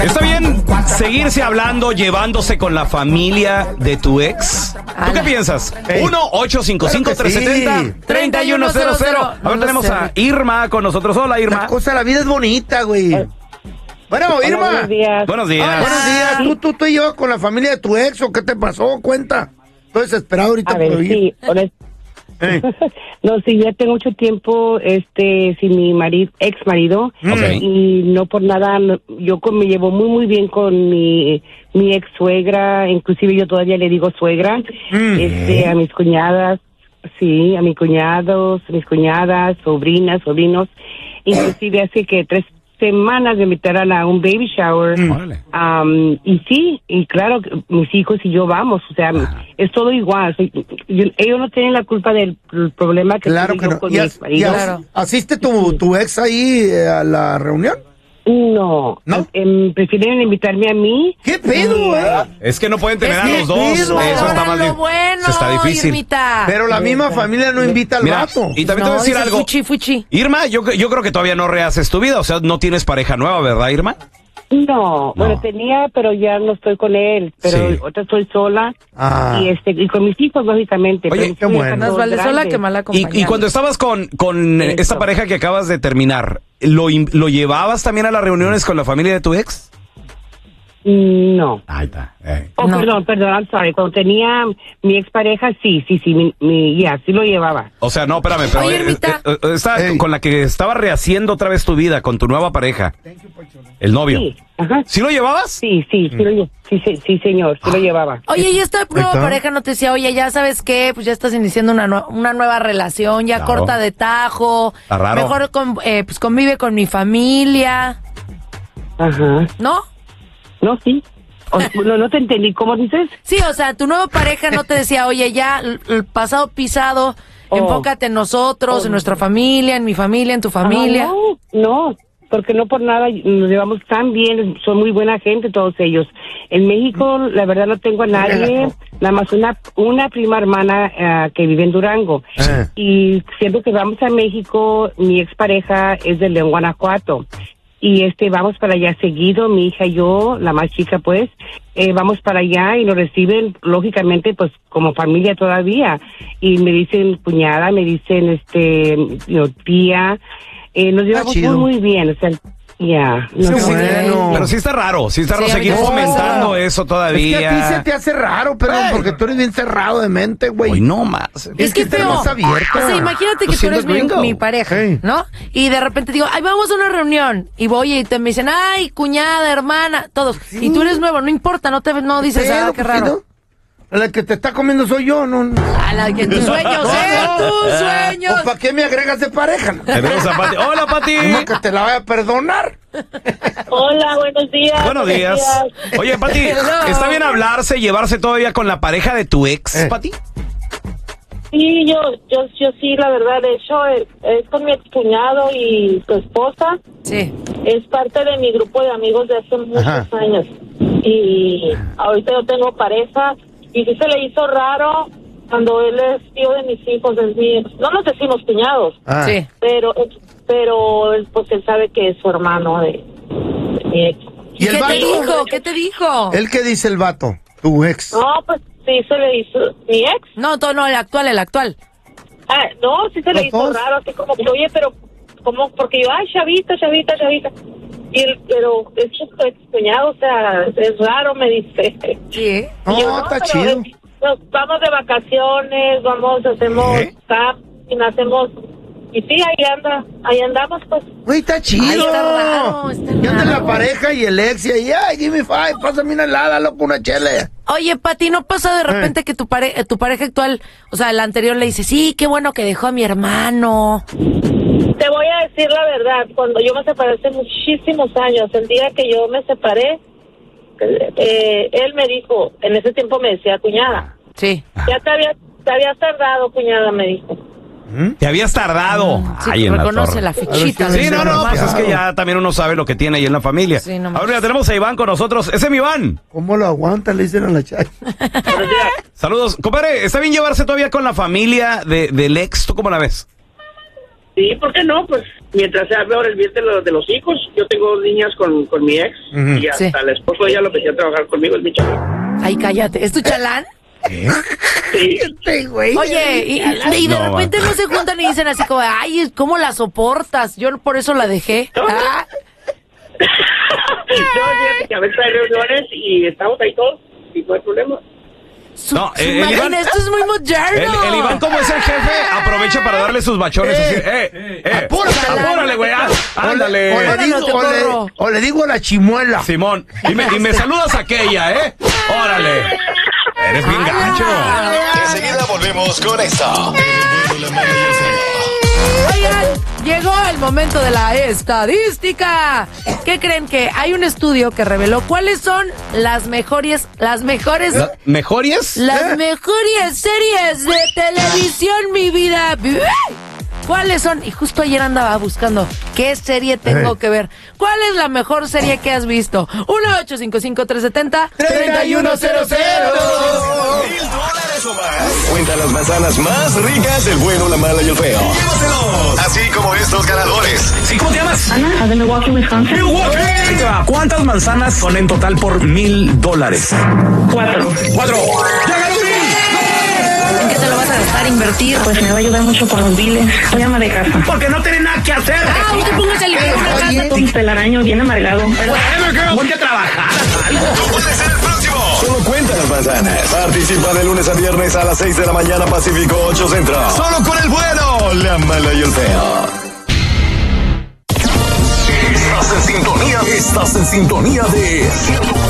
¿Está bien seguirse hablando, llevándose con la familia de tu ex? ¿Tú qué piensas? 1-855-370-3100. Ahora tenemos a Irma con nosotros. Hola, Irma. La vida es bonita, güey. Bueno, Irma. Buenos días. Buenos días. Buenos días. ¿Tú y yo con la familia de tu ex o qué te pasó? Cuenta. Estoy desesperado ahorita por oír. Sí, no, sí, ya tengo mucho tiempo sin mi ex marido. Okay. Y no por nada, yo me llevo muy bien con mi ex suegra, inclusive yo todavía le digo suegra, a mis cuñadas, sí, a mis cuñados, mis cuñadas, sobrinas, sobrinos, inclusive hace que 3 semanas me invitaron a un baby shower. Y sí, y claro, mis hijos y yo vamos, o sea, es todo igual. Ellos no tienen la culpa del problema que claro que yo no. con mi ex marido. Claro. ¿Asiste tu ex ahí a la reunión? No. Prefieren invitarme a mí. ¿Qué pedo, Es que no pueden tener a los dos. pedo. Eso está más difícil. Bueno, está difícil. Irmita. Pero la misma familia no invita al vato. Y también te voy a decir algo. Fuchi. Irma, yo creo que todavía no rehaces tu vida. O sea, no tienes pareja nueva, ¿verdad, Irma? No, bueno, tenía, pero ya no estoy con él. Pero Sí. ahorita estoy sola. Y con mis hijos, lógicamente. Oye, pero qué bueno. Más vale sola que mal acompañada. Y cuando estabas con esta pareja que acabas de terminar, ¿lo llevabas también a las reuniones con la familia de tu ex? No. Ahí está. No. Perdón, I'm sorry. Cuando tenía mi expareja, sí, sí lo llevaba. O sea, no, espérame, pero Oye, Irmita. con la que estaba rehaciendo otra vez tu vida, con tu nueva pareja, el novio. Sí, ajá. ¿Sí lo llevabas? Sí, sí, señor, sí lo llevaba. Oye, y esta nueva está. pareja no te decía, oye, ya sabes qué, pues ya estás iniciando una nueva relación, ya Claro. corta de tajo. Está raro. Mejor pues convive con mi familia, Ajá. ¿no? No, sí. No te entendí. ¿Cómo dices? Sí, o sea, tu nueva pareja no te decía, oye, ya el pasado pisado, enfócate en nosotros, en nuestra familia, en mi familia, en tu familia. No, porque no por nada nos llevamos tan bien, son muy buena gente todos ellos. En México, la verdad, no tengo a nadie, nada más una prima hermana que vive en Durango. Y siempre que vamos a México, mi expareja es de León, Guanajuato. Y vamos para allá seguido, mi hija y yo, la más chica pues, vamos para allá y nos reciben, lógicamente, pues como familia todavía. Y me dicen cuñada, me dicen tía, nos llevamos muy bien, o sea, ya. Pero sí está raro seguir fomentando eso todavía. Es que a ti se te hace raro, pero porque tú eres bien cerrado de mente, güey. Hoy no más. Es que feo. más abierto. O sea, imagínate que tú eres mi pareja, ¿no? Y de repente digo, ay, vamos a una reunión. Y voy y me dicen, ay, cuñada, hermana, todos. Sí. Y tú eres nuevo, no importa, no dices, qué raro. La que te está comiendo soy yo, no. A la que tus sueños, tus sueños. ¿O para qué me agregas de pareja? Tenemos a Pati. Hola, Pati. ¿Cómo que te la voy a perdonar? Hola, buenos días. Buenos días. Oye, Pati, ¿está bien hablarse, llevarse todavía con la pareja de tu ex, Pati? Sí, yo sí, la verdad, de hecho, es con mi excuñado y su esposa. Sí. Es parte de mi grupo de amigos de hace muchos años. Y ahorita yo tengo pareja, y sí se le hizo raro cuando él es tío de mis hijos. No nos decimos cuñados, Sí. pero pues él sabe que es su hermano de mi ex. ¿Y el ¿Qué vato? te dijo? ¿Qué te dijo? ¿El qué dice el vato? Tu ex. No, pues sí se le hizo. ¿Mi ex? No, el actual. No, sí se le hizo dos? raro, así como que, oye, pero, ¿cómo? Porque yo, ay, chavita. Pero es su ex cuñado, o sea, es raro, me dice. Sí. No, Y yo, está pero chido. nos vamos de vacaciones, hacemos camping, y sí, ahí andamos, pues. Güey, está chido. Ay, está raro, está Y anda raro. la pareja y el ex y ahí, ay, give me five, pásame una helada, loco, una chela. Oye, Pati, ¿no pasa de repente que tu pareja actual, o sea, la anterior le dice, sí, qué bueno que dejó a mi hermano? Te voy a decir la verdad, cuando yo me separé hace muchísimos años, el día que yo me separé, él me dijo, en ese tiempo me decía, cuñada, Sí. ya te habías tardado, cuñada, me dijo. Te habías tardado. Sí, Ay, en la reconoce torre. la fichita. Sí, de no, su pues hermano. es que ya también uno sabe lo que tiene ahí en la familia. Sí, no Ahora manches. ya tenemos a Iván con nosotros. Ese es mi Iván. ¿Cómo lo aguanta? Le dicen a la chay. Saludos. Compadre, ¿está bien llevarse todavía con la familia del ex? ¿Tú cómo la ves? Sí, ¿por qué no? Pues mientras sea peor el bien de los hijos. Yo tengo 2 niñas con mi ex y hasta el esposo de ella lo metí a trabajar conmigo, es mi chalán. Ay, cállate, ¿es tu chalán? Sí. Oye, y de repente no se juntan y dicen así como, ay, ¿cómo la soportas? Yo por eso la dejé. No, fíjate que a veces hay reuniones y estamos ahí todos y no hay problema. El Iván, esto es muy moderno. El Iván, como es el jefe, aprovecha para darle sus bachones así. Apúrale, güey, ándale. O le digo a la chimuela. Simón, y me saludas a aquella, órale. Eres bien gacho. Enseguida volvemos con esto. Oigan, llegó el momento de la estadística. ¿Qué creen? Que hay un estudio que reveló cuáles son las mejores series de televisión, mi vida. ¿Cuáles son? Y justo ayer andaba buscando qué serie tengo que ver. ¿Cuál es la mejor serie que has visto? 1-855-370-3100. $1,000 o más. Cuenta las manzanas más ricas del bueno, la mala y el feo. Llévatelos. Así como estos ganadores. ¿Sí, cómo te llamas? Ana, de Milwaukee, Wisconsin. ¿Cuántas manzanas son en total por $1,000? 4. ¡Ya ganó $1,000! ¿En qué te lo vas a gastar, invertir? Pues me va a ayudar mucho con los biles. Soy ama de casa. Porque no tiene nada que hacer. No te pongas a limpiar una casa. Un telaraño bien amargado. Ponte a trabajar. Tú puedes ser el próximo. Solo cuenta las manzanas. Participa de lunes a viernes a las 6 de la mañana Pacífico 8 Centro. Solo con el bueno, la mala y el feo. Estás en sintonía de